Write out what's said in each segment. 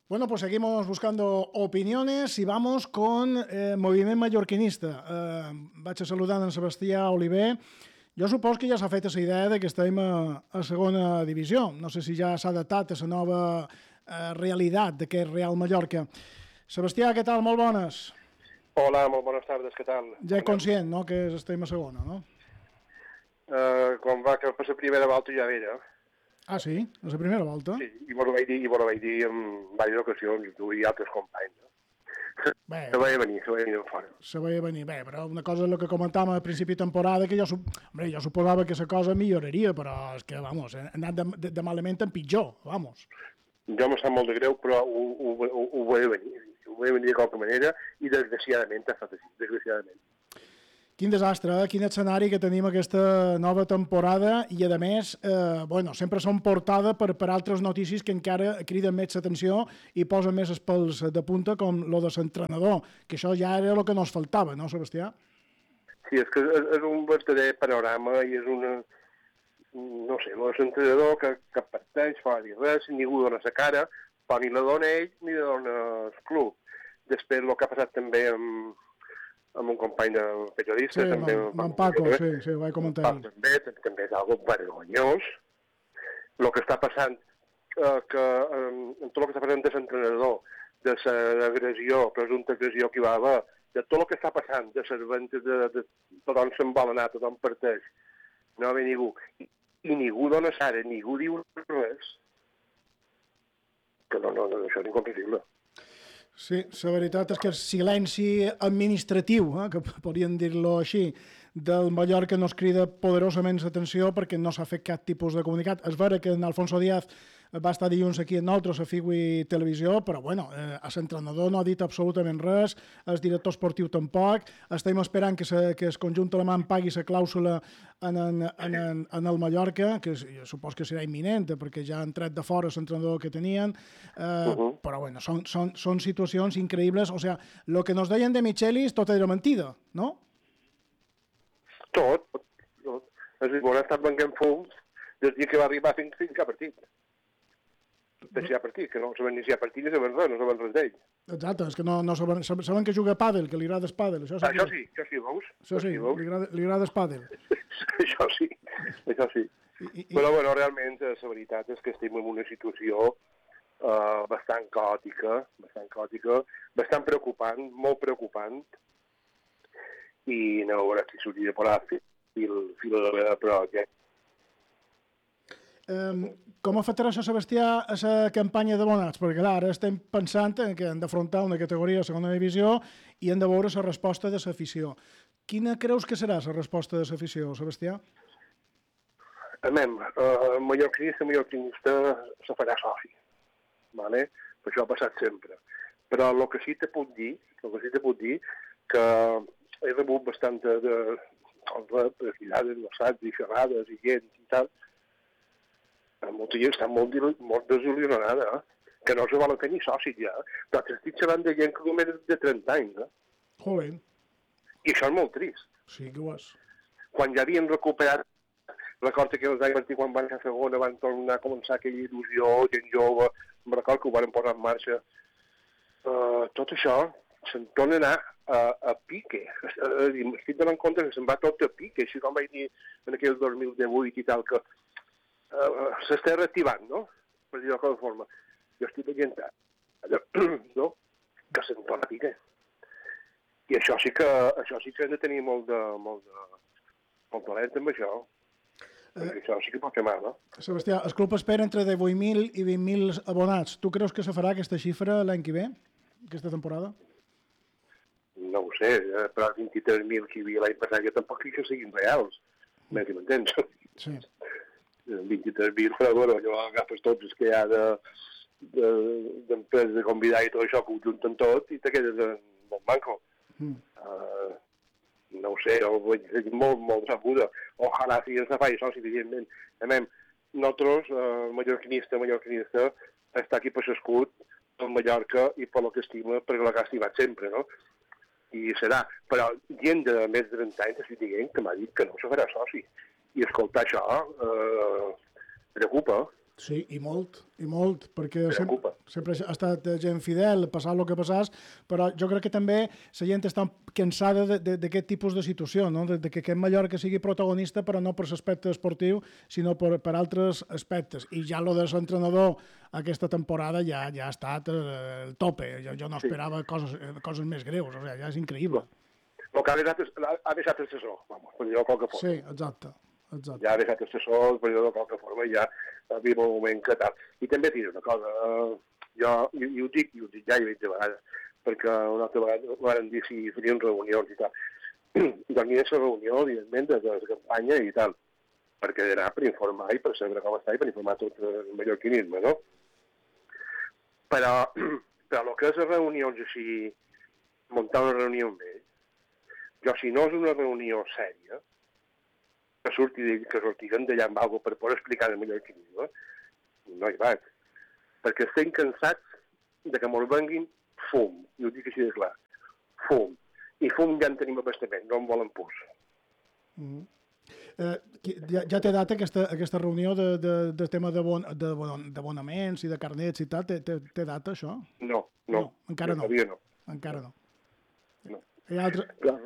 Bueno, pues seguimos buscando opiniones y vamos con Moviment Mallorquinista. Vaig a saludar en Sebastià Oliver. Jo supos que ja s'ha fet la idea de que estem a segona divisió. No sé si ja s'ha adaptat a la nova realitat d'aquest Real Mallorca. Sebastià, què tal? Molt bones. Hola, molt bones tardes, què tal? Ja conscient, no?, que estem a segona, no? Quan va que per la primera volta ja era. Ah, sí? A la primera volta? Sí, i vos ho vaig dir en diverses ocasions, tu i altres companys. No? Se veia venir fora. Se veia venir, bé, però una cosa és el que comentàvem a principi de temporada, que jo suposava que la cosa milloraria, però és que, vamos, ha anat de malament en pitjor, vamos. Jo m'ha sap molt de greu, però ho veia venir. Ho veia venir de qualque manera i desgraciadament ha estat així, desgraciadament. Quin desastre, quin escenari que tenim aquesta nova temporada i, a més, sempre són portada per altres notícies que encara criden més l'atenció i posen més els pèls de punta, com lo de l'entrenador, que això ja era el que nos faltava, no, Sebastià? Sí, és que és un verdader panorama i és una... No sé, l'entrenador que parteix, fa dir res, ningú dona la cara, però ni la dona ell ni la dona el club. Després, el que ha passat també amb un company de periodista. Sí, també, amb Paco, sí, ho vaig comentar. També és algo vergonyós. El que està passant, que en tot el que està passant de l'entrenador, de l'agressió, presumpta agressió que hi va haver, de tot el que està passant, de les ventes, de tothom se'n vol anar, tothom parteix, no ve ningú. I ningú dona cara, ningú diu res. Que no, això és incomprensible. Sí, la veritat és que el silenci administratiu, que podríem dir-lo així, del Mallorca no es crida poderosament l'atenció perquè no s'ha fet cap tipus de comunicat. És vera que en Alfonso Díaz va estar dilluns aquí amb nosaltres a Figui Televisió, però bueno, l'entrenador no ha dit absolutament res, el director esportiu tampoc, estem esperant que el conjunt alemany pagui la clàusula en el Mallorca, que supos que serà imminent, perquè ja han tret de fora l'entrenador que tenien, però bueno, són situacions increïbles. O sigui, el que nos deien de Michelis tot era mentida, no? Tot. És a dir, ha estat venguent fums des dia que va arribar fins a partit. Deixar partit, que no saben ni si hi ha partit ni saben res, no saben res d'ell. Exacte, és que no saben que juga a pàdel, que li agrada el pàdel. Això sí, veus? Això sí, li agrada el pàdel. Això sí. Però, bueno, realment, la veritat és que estem en una situació bastant caòtica, bastant preocupant, molt preocupant, i no veure si s'hauria de posar fil de la projecte. Com afectarà això, Sebastià, a la campanya d'abonats? Perquè, clar, ara estem pensant que hem d'afrontar una categoria de segona divisió i hem de veure la resposta de l'afició. Quina creus que serà la resposta de l'afició, Sebastià? Mallorquinista se farà soci, ¿vale? Per això ha passat sempre. Però el que sí te puc dir, que he rebut bastant de criades, massats i xerrades i gent i tal. Molta gent està molt desil·lusionada, que no se volen fer ni socis ja. Però estic xerrant de gent que només de 30 anys. Joder. I això és molt trist. Sí que ho és. Quan ja havien recuperat, recordo que els anys quan van a segona van tornar a començar aquella il·lusió, gent jove, em recordo que ho van posar en marxa. Tot això se'n torna a anar a pique. Estic donant compte que se'n va tot a pique, així com vaig dir en aquell 2018 i tal, que s'està reactivant, no? Per dir-ho de qualsevol forma. Jo estic veient no? Que se'n torna a pique. I això sí que hem de tenir molt talent amb això. Això sí que pot fer mal, no? Sebastià, el club espera entre 18.000 i 20.000 abonats. Tu creus que se farà aquesta xifra l'any que ve, aquesta temporada? No ho sé, però 23.000 que hi havia l'any passat, jo tampoc crec que siguin reals. Més que m'entens? Sí. 23.000, però bueno, allò agafes tots els que hi ha d'empreses de convidar i tot això, que ho junten tot i te quedes en bon banco. No ho sé, ho veig molt sabuda. Ojalà si ens faci soci, evidentment. Nosaltres, mallorquinista, està aquí per l'escut del Mallorca i per lo que estima, perquè l'ha estimat sempre, no? I serà. Però gent de més de 30 anys estic dient que m'ha dit que no se farà soci. I escoltar això preocupa. Sí, i molt, perquè Preocupa. sempre ha estat gent fidel, passar el que passàs, però jo crec que també la gent està cansada d'aquest tipus de situació, no? De que aquest Mallorca sigui protagonista, però no per l'aspecte esportiu, sinó per altres aspectes. I ja lo de l'entrenador aquesta temporada ja ha estat el tope. Jo no esperava coses més greus, o sigui, ja és increïble. El que ha deixat el assessor, vamos, per dir-ho de qualque forma. Sí, exacte. Ja ha deixat assessor, per dir-ho de qualque forma, i ja viu un moment que tal. I també diré una cosa, jo ho dic ja he dit de vegades, perquè una altra vegada van dir si farien reunions i tal. Doncs ni aquesta reunió, evidentment, de la campanya i tal, perquè d'anar per informar i per saber com està i per informar tot el mallorquinisme, no? Però el que és les reunions així, muntar una reunió amb ells, jo si no és una reunió sèria, que sortiguen d'allà amb alguna per poder explicar el mallorquinisme, no hi vaig. Perquè estem cansats de que ens venguin fum, i ho dic així de clar, fum. I fum ja en tenim abastament, no en volen pus. Ja té data aquesta reunió de tema d'abonaments i de carnets i tal? Té data, això? No, encara no. No. Encara no. No. Hi ha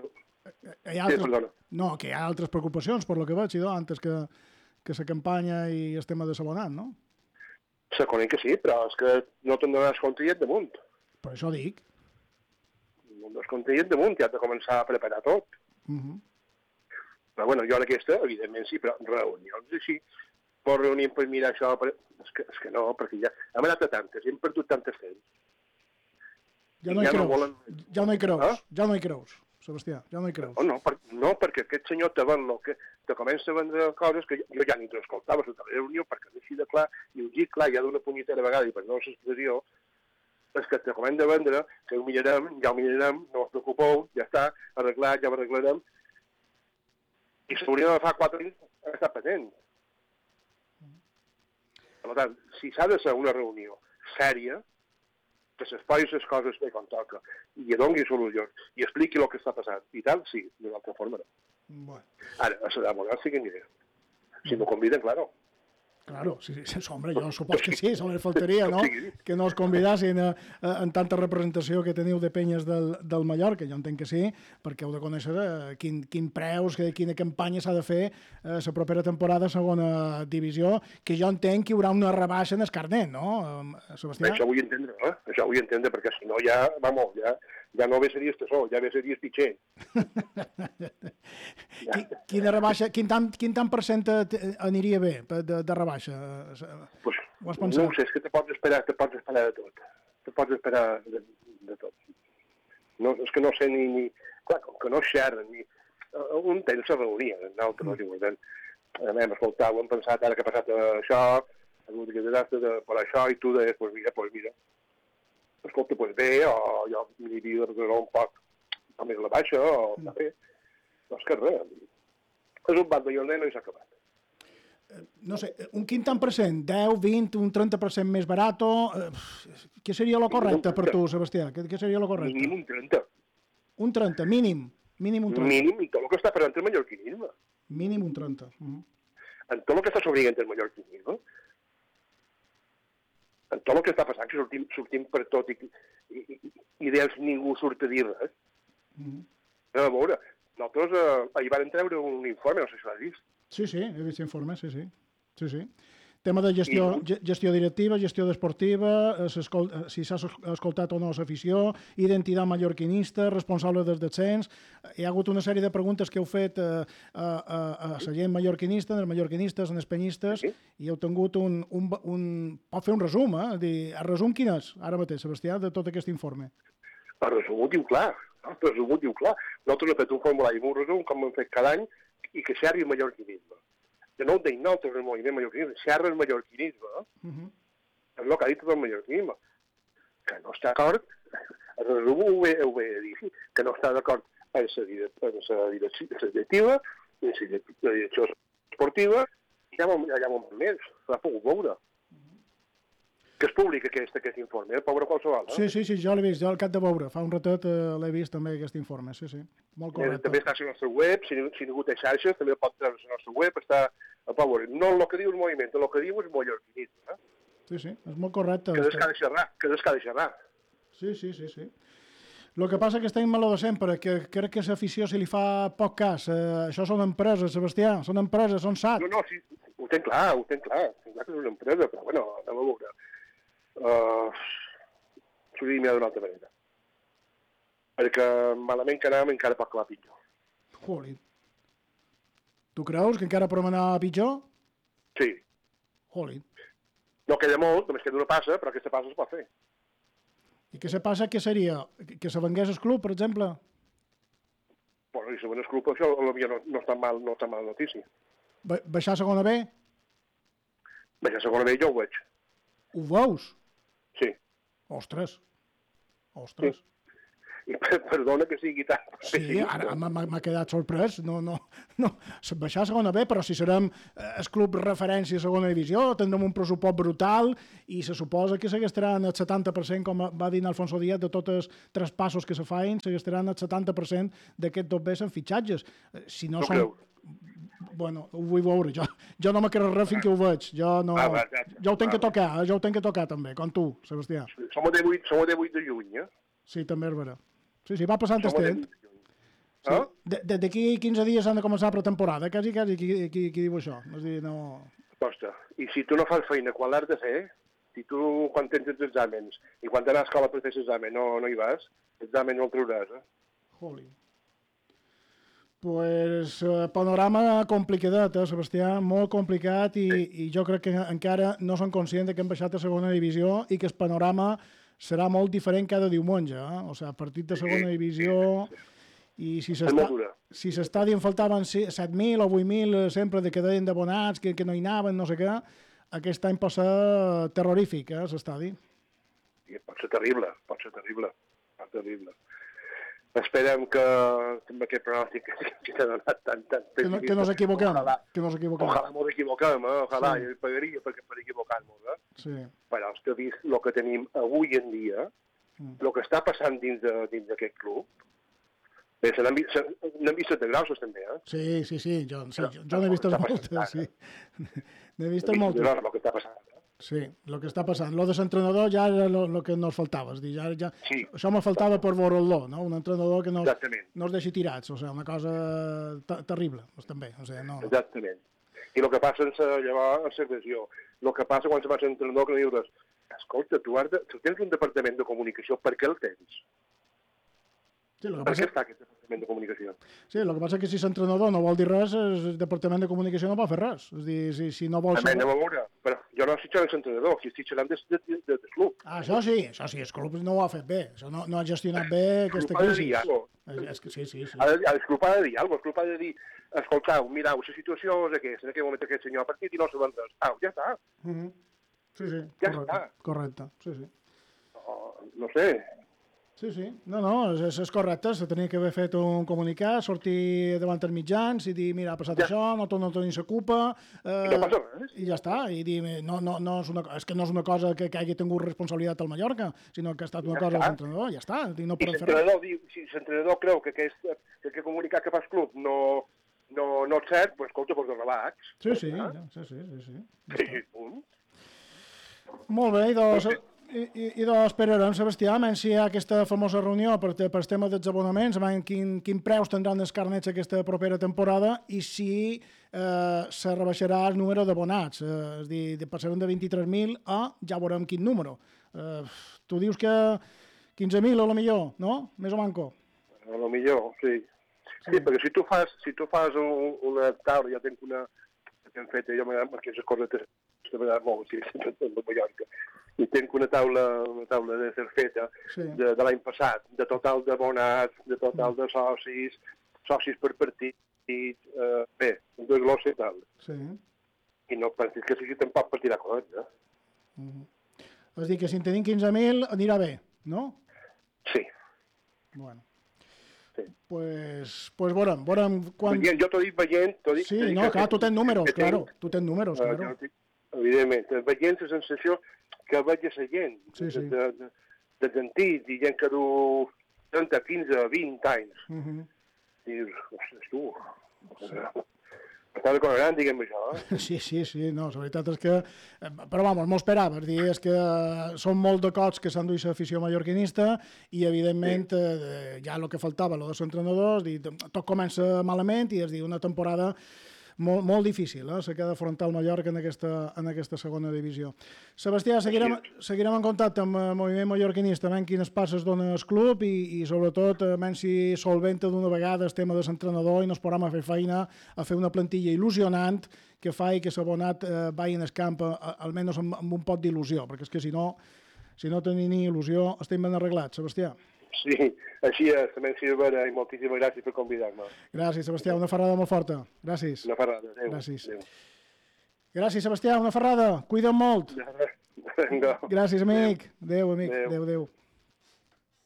que hi ha altres preocupacions, per lo que veig, antes que la campanya i el tema de l'abonat, no? Se conec que sí, però és que no te'n donaràs compte i et damunt. Per això dic. No te'n donaràs compte i et damunt, ja has de començar a preparar tot. Però bueno, jo en aquesta, evidentment sí, però reunions així, per reunir per mirar això, és que no, perquè ja hem anat a tantes, hem perdut tantes temps. Ja no hi creus, Sebastià, ja no hi creus. No, perquè aquest senyor te comença a vendre coses que jo ja ni t'escoltava a la reunió, perquè no així de clar, i ho dic clar, ja d'una punyetera vegada, i per no l'expressió, és que te comença a vendre, que ja ho mirarem, no us preocupeu, ja està, arreglat, ja ho arreglarem, i s'hauria de fa 4 anys estar patent. Per tant, si s'ha de ser una reunió sèria, que s'exposi les coses bé com toca, i doni solucions, i expliqui el que està passant, i tal, sí, d'una altra forma no. Bueno. Ara, a la de sí que aniré. Si m'ho conviden, claro. Claro, sí, hombre, jo supos que sí, només faltaria, no? Que no els convidassin en tanta representació que teniu de penyes del Mallorca, jo entenc que sí, perquè heu de conèixer quin preus, quina campanya s'ha de fer la propera temporada a segona divisió, que jo entenc que hi haurà una rebaixa en el carnet, no, Sebastià? Això vull entendre, Això vull entendre, perquè si no ja, vamos, ja no ve series tesó, ja ve series pitxer. Quina rebaixa, quin tant per cent aniria bé de rebaixa? Pues, no ho sé, és que te pots esperar de tot. Te pots esperar de tot. No, és que no sé ni clar, com que no xerren, un temps se reunia, nosaltres, hem escoltat, hem pensat ara que ha passat això, ha hagut que desastre per això, i tu deies, pues mira, escolta, pues bé, o jo m'aniria a un poc a més la baixa, o està bé. No és que res. És un bat de lloner, no hi s'ha acabat. No sé, un quin tant per cent? 10, 20, un 30% més barat? Què seria lo correcte per tu, Sebastià? Què seria lo correcte? Mínim un 30. Un 30, mínim. Mínim un 30. Mínim, i tot el que està passant el mallorquinisme. Mínim un 30. En tot el que està s'obrint el mallorquinisme, en tot el que està passant, que sortim per tot i d'ells ningú surt a dir res. A veure, nosaltres ahir van treure un informe, no sé si l'has vist. Sí, he vist informe, sí. Tema de gestió directiva, gestió desportiva, si s'ha escoltat o no l'afició, identitat mallorquinista, responsable del descens. Hi ha hagut una sèrie de preguntes que heu fet a la gent mallorquinista, als mallorquinistes, als penyistes, i heu tingut pot fer un resum, el resum quin és, ara mateix, Sebastià, de tot aquest informe? El resum ho diu clar. Nosaltres hem fet un formulari amb un resum, com hem fet cada any, i que xerri el mallorquinisme. Que no ho deim nosaltres, el moviment mallorquinisme, xerra el mallorquinisme. És el que ha dit el mallorquinisme. Que no està d'acord, el resum ho ve a dir, que no està d'acord en la directiva, en la direcció esportiva, i ja m'ho més, s'ha pogut veure. que és públic aquest informe, pobre qualsevol. Sí, jo l'he vist, jo al cap de veure, fa un ratet l'he vist també aquest informe, sí, molt correcte. També està a la nostra web, si ningú té xarxes, també pot treure a la nostra web, està a pobre. No el que diu el moviment, el que diu és mallorquinisme. Sí, és molt correcte. Que és que ha de xerrar. Sí. El que passa que estem malo de sempre, que crec que l'afició se li fa poc cas. Això són empreses, Sebastià, són empreses, són SAT. No, sí, ho tenc clar. Ho tenc clar que és una empresa, però bueno, anem a veure. S'ho diria d'una altra manera. Perquè malament que anem encara pot acabar pitjor. Joli. Tu creus que encara podem anar pitjor? Sí. Joli. No queda molt, només queda una passa, però aquesta passa es pot fer. I què se passa, què seria? Que se vengués el club, per exemple? Bueno, si se ven el club, això potser no és tan mal notícia. Baixar a segona B? Baixar a segona B jo ho veig. Ho veus? Sí. Ostres. Sí. I perdona que sigui tant. Sí, ara m'ha quedat sorprès. No. Baixar a segona B, però si serem el club referència a segona divisió, tindrem un pressupost brutal i se suposa que se gastaran el 70%, com va dir Alfonso Díaz, de tots els traspassos que se feien, se gastaran el 70% d'aquest dos B en fitxatges. Si no són... Creus? Bueno, ho vull veure. Jo no me quedo res fins que ho veig. Jo ho tenc que tocar també, com tu, Sebastià. Som a 8 de juny, eh? Sí, també és vera. Sí, va passant el temps. Sí. D'aquí 15 dies han de començar la pretemporada, quasi, qui diu això? És dir, no... Costa. I si tu no fas feina quan l'has de fer, si tu quan tens els exàmens i quan t'anes a escola per fer l'examen no hi vas, l'examen no el trauràs, eh? Joli. Pues panorama complicadet, Sebastià, molt complicat i jo crec que encara no són conscients que hem baixat a segona divisió i que el panorama serà molt diferent cada diumenge. O sigui, partit de segona divisió i si s'estadi en faltaven 7.000 o 8.000 sempre de que deien d'abonats, que no hi anaven, no sé què, aquest any pot ser terrorífic, l'estadi. Pot ser terrible. Esperem que amb aquest pronòstic que s'ha donat tant... Que no s'equivoquem. Ojalà m'ho equivoquem, ojalà, sí. Pagaria per equivocar-nos, Sí. Però els que vist el que tenim avui en dia, el que està passant dins d'aquest club, bé, n'hem vist de grossos també, eh? Sí, jo n'he vist moltes, sí. N'he vist moltes. El que està passant. Sí, el que està passant. Lo de l'entrenador ja era el que nos faltava. És dir, sí. Això me faltava per veure-lo, no? Un entrenador que no es deixi tirats. O sigui, una cosa terrible, també. O sigui, no. Exactament. I el que passa llavors és l'agressió. El que passa quan se va ser entrenador que dius, escolta, tu tens un departament de comunicació, per què el tens? Sí, per què està aquest departament de comunicació? Sí, el que passa és que si l'entrenador no vol dir res, el departament de comunicació no pot fer res. És dir, si no vol... Anem a veure, però jo no estic xerrant l'entrenador, estic xerrant del club. Això sí, el club no ho ha fet bé, això no ha gestionat bé aquesta crisi. Sí. El club ha de dir alguna cosa, el club ha de dir, escoltau, mirau, la situació és aquesta, en aquell moment aquest senyor ha partit i no se ven res. Ja està. Sí, correcte. Sí. No sé. Sí. No, és correcte. Se tenia que haver fet un comunicat, sortir davant els mitjans i dir, mira, ha passat això, no tenim la culpa. No passa res. I ja està. I dir, és que no és una cosa que hagi tingut responsabilitat al Mallorca, sinó que ha estat una cosa de l'entrenador, ja està. I no podem fer res. Si l'entrenador creu que aquest comunicat que fa el club no és cert, doncs escolta, doncs relax. Sí. Molt bé, i doncs esperarem, Sebastià, menys si hi ha aquesta famosa reunió per tema dels abonaments, quin preus tindran els carnets aquesta propera temporada i si se rebaixarà el número d'abonats. És a dir, passarem de 23.000 a ja veurem quin número. Tu dius que 15.000 a lo millor, no? Més o manco. A lo millor, sí. Sí, perquè si tu fas una taula, ja tenc una que hem fet, jo m'agrada perquè les coses de vegades molt, sí, de Mallorca, i tenc una taula de ser feta de l'any passat, de total d'abonats, de total de socis per partit, bé, un desglosse i tal. Sí. I no pensis que sigui tampoc per tirar coses, És dir, que si en tenim 15.000 anirà bé, no? Sí. Bueno. Sí. Pues veurem quan... Jo t'ho dic veient... Sí, no, clar, tu tens números, claro. Tu tens números, claro. Evidentment, veient la sensació que veig a la gent, dels antics, i gent que du 30, 15, 20 anys. Dius, ostres, tu, està decorant, diguem això, Sí, no, la veritat és que... Però, vamos, m'ho esperava, és que són molt de cops que s'han duit l'afició mallorquinista i, evidentment, ja el que faltava, el dels entrenadors, tot comença malament i es diu una temporada molt difícil, la que ha d'afrontar el Mallorca en aquesta segona divisió. Sebastià, seguirem en contacte amb el moviment mallorquinista, veient quines passes dona el club i sobretot, veient si solventa d'una vegada el tema de l'entrenador i nos podem fer feina a fer una plantilla il·lusionant que fa que l'abonat vagi en el camp almenys amb un pot d'il·lusió, perquè és que si no tenim ni il·lusió estem ben arreglats, Sebastià. Sí, així és, també Silvera, i moltíssimes gràcies per convidar-me. Gràcies, Sebastià, una ferrada molt forta. Gràcies. Una ferrada, adéu. Gràcies. Gràcies, Sebastià, una ferrada. Cuida't molt. Vinga. Gràcies, amic. Adéu, amic. Adéu.